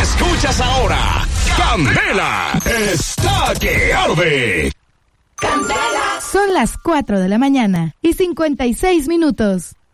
Escuchas ahora Candela está que arde. Son las 4 de la mañana y 56 minutos.